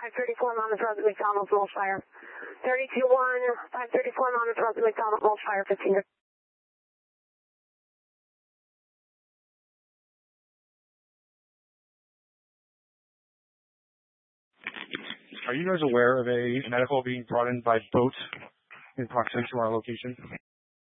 534 Monmouth Road, McDonald's, Mulch Fire. 321, 534 Monmouth Road, McDonald's, Mulch Fire, 15. Are you guys aware of a medical being brought in by boat in proximity to our location?